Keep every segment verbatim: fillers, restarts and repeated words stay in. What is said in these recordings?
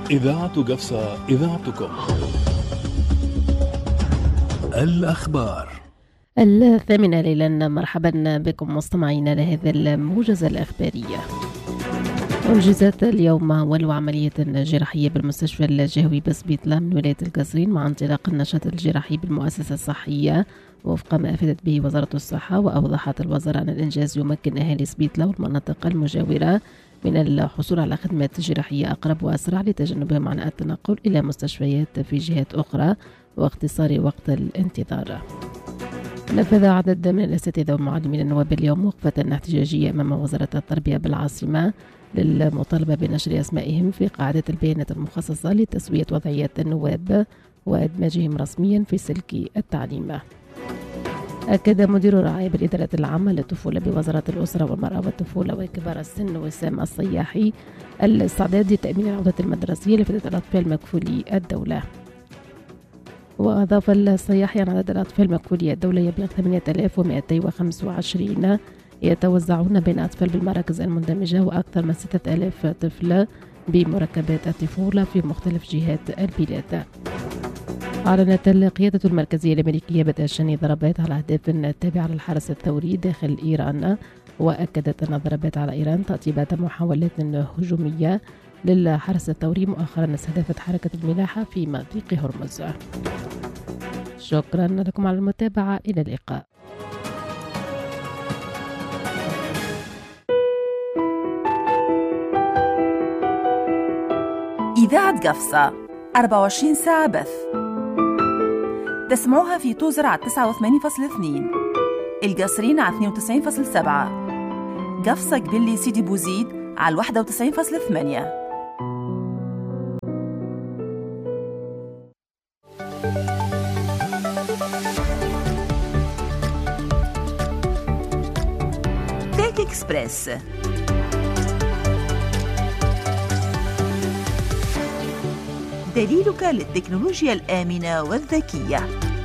إذاعة قفصة، إذاعتكم. الأخبار الثامنة ليلا، مرحبا بكم مستمعين لهذه الموجزة الإخبارية. أنجزت اليوم أول عملية جراحية بالمستشفى الجهوي بسبيطلة من ولاية القصرين مع انطلاق النشاط الجراحي بالمؤسسة الصحية وفق ما أفادت به وزارة الصحة. وأوضحت الوزارة أن الإنجاز يمكن أهالي سبيطلة والمناطق المجاورة من الحصول على خدمات جراحية أقرب وأسرع لتجنبهم عن التنقل إلى مستشفيات في جهات أخرى واختصار وقت الانتظار. نفذ عدد من الأساتذة والمعلمين النواب اليوم وقفة احتجاجية أمام وزارة التربية بالعاصمة للمطالبة بنشر أسمائهم في قاعدة البيانات المخصصة لتسوية وضعيات النواب وإدماجهم رسميا في سلك التعليم. أكد مدير الرعاية بالإدارة العامة للطفولة بوزارة الأسرة والمرأة والطفولة وكبار السن وسام الصياحي الاستعداد لتأمين العودة المدرسية لفتاة الأطفال مكفولي الدولة. وأضاف الصياحي أن عدد الأطفال مكفولي الدولة يبلغ ثمانية آلاف ومئتين وخمسة وعشرين يتوزعون بين أطفال بالمراكز المندمجة وأكثر من ستة آلاف طفل بمركبات الطفولة في مختلف جهات البلاد. أعلنت القيادة المركزية الأمريكية بدء شن ضربات على أهداف تابعة للحرس الثوري داخل إيران، وأكدت أن الضربات على إيران تأتي بعد محاولات هجومية للحرس الثوري مؤخرا استهدفت حركة الملاحة في مضيق هرمز. شكرا لكم على المتابعة، إلى اللقاء. إذاعة قفصة أربعة وعشرين ساعة بث، تسمعوها في توزر على تسعة وثمانين فاصلة اثنين، القصرين على اثنين وتسعين فاصلة سبعة، قفصة قبلي سيدي بوزيد على واحد وتسعين فاصلة ثمانية. تيك إكسبريس، دليلك للتكنولوجيا الآمنة والذكية.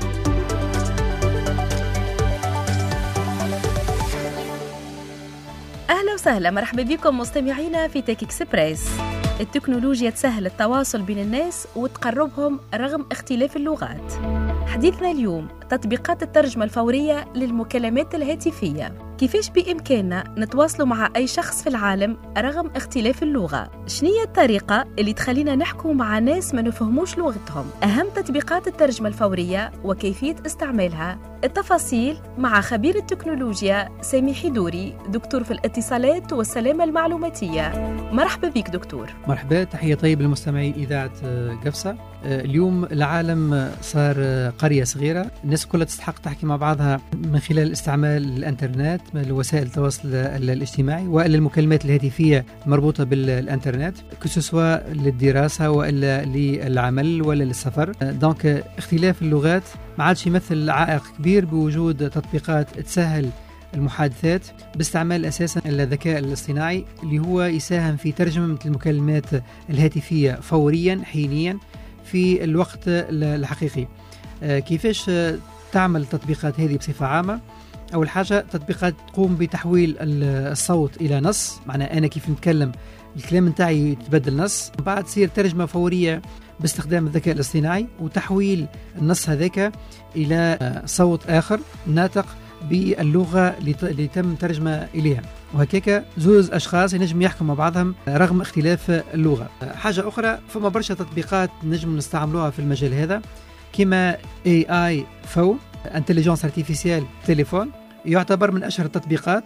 أهلا وسهلا، مرحبا بكم مستمعينا في تيك إكسبريس. التكنولوجيا تسهل التواصل بين الناس وتقربهم رغم اختلاف اللغات. حديثنا اليوم تطبيقات الترجمة الفورية للمكالمات الهاتفية. كيفاش بإمكاننا نتواصلوا مع أي شخص في العالم رغم اختلاف اللغة؟ شنية الطريقة اللي تخلينا نحكوا مع ناس ما نفهموش لغتهم؟ أهم تطبيقات الترجمة الفورية وكيفية استعمالها، التفاصيل مع خبير التكنولوجيا سامي حيدوري، دكتور في الاتصالات والسلامة المعلوماتية. مرحبا بك دكتور. مرحبا، تحية طيب للمستمعي إذاعة قفصة. اليوم العالم صار قرية صغيرة، الناس كلها تستحق تحكي مع بعضها من خلال استعمال الانترنت، وسائل التواصل الاجتماعي والمكالمات الهاتفية المربوطة بالانترنت، كسوا للدراسة وإلا للعمل ولا للسفر. دونك اختلاف اللغات ما عادش يمثل عائق كبير بوجود تطبيقات تسهل المحادثات باستعمال أساسا الذكاء الاصطناعي اللي هو يساهم في ترجمة المكالمات الهاتفية فوريا حينيا في الوقت الحقيقي. كيفاش تعمل التطبيقات هذه بصفة عامة؟ أول حاجة تطبيقات تقوم بتحويل الصوت إلى نص، معنى أنا كيف نتكلم الكلام نتاعي يتبدل نص، بعد تصير ترجمة فورية باستخدام الذكاء الاصطناعي وتحويل النص هذاك إلى صوت آخر ناطق باللغة اللي تم ترجمة إليها، وهكذا زوز أشخاص ينجم يحكوا مع بعضهم رغم اختلاف اللغة. حاجة أخرى، فما برشا تطبيقات نجم نستعملوها في المجال هذا كما إيه آي فو Intelligence Artificielle تليفون، يعتبر من أشهر التطبيقات،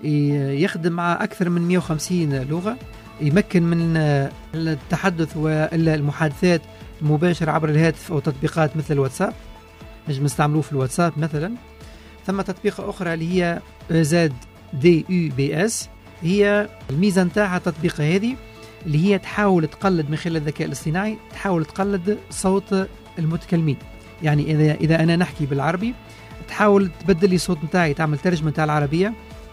يخدم مع أكثر من مئة وخمسين لغة، يمكن من التحدث والمحادثات المباشرة عبر الهاتف أو تطبيقات مثل الواتساب، نجم نستعملوه في الواتساب مثلا. ثم تطبيقة أخرى اللي هي زد دي يو بي اس، هي الميزة نتاعها التطبيقة هذه اللي هي تحاول تقلد من خلال الذكاء الاصطناعي، تحاول تقلد صوت المتكلمين. يعني إذا إذا أنا نحكي بالعربي تحاول تبدل لي صوت نتاعي، تعمل ترجمة نتاع العربية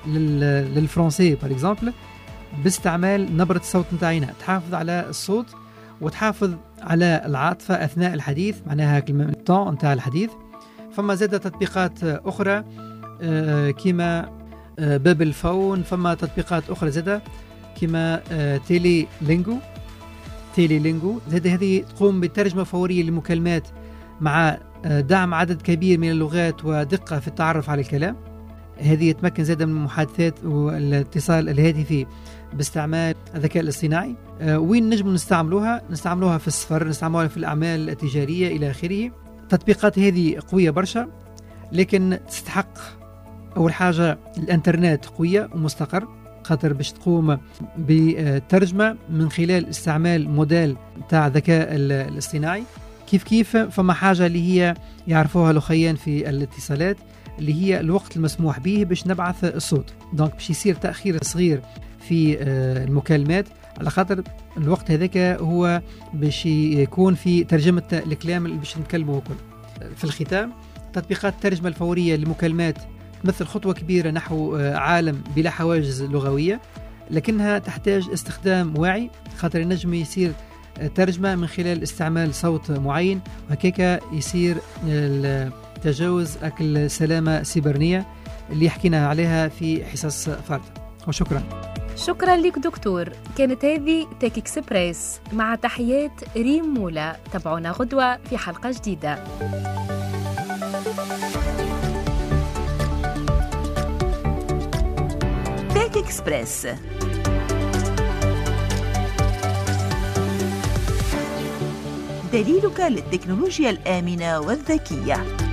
للفرنسي بار اكزامبل باستعمال نبرة الصوت نتاعنا، تحافظ على الصوت وتحافظ على العاطفة أثناء الحديث، معناها الطون نتاع الحديث. فما زادة تطبيقات أخرى كما بابل فون، فما تطبيقات أخرى زادة كما تيلي لينجو تيلي لينجو. زاد هذه تقوم بالترجمة فورية للمكالمات مع دعم عدد كبير من اللغات ودقة في التعرف على الكلام. هذه يتمكن زاد من المحادثات والاتصال الهاتفي باستعمال الذكاء الاصطناعي. وين نجم نستعملوها؟ نستعملوها في السفر، نستعملوها في الأعمال التجارية إلى آخره. تطبيقات هذه قوية برشا، لكن تستحق أول حاجة الانترنت قوية ومستقر، خاطر باش تقوم بترجمة من خلال استعمال موديل تاع الذكاء الاصطناعي. كيف كيف فما حاجة اللي هي يعرفوها الأخيان في الاتصالات، اللي هي الوقت المسموح به باش نبعث الصوت. دونك باش يصير تأخير صغير في المكالمات، على خاطر الوقت هذاك هو باش يكون في ترجمة الكلام اللي باش نتكلمه كل. في الختام، تطبيقات الترجمة الفورية للمكالمات تمثل خطوة كبيرة نحو عالم بلا حواجز لغوية، لكنها تحتاج استخدام واعي، خاطر النجم يصير ترجمة من خلال استعمال صوت معين، وهكاك يصير تجاوز أكل السلامة السيبرانية اللي حكينا عليها في حصص فارطة. وشكرا. شكرا لك دكتور. كانت هذه تيك إكسبريس مع تحيات ريم مولا. تابعونا غدوة في حلقة جديدة. تيك إكسبريس، دليلك للتكنولوجيا الآمنة والذكية.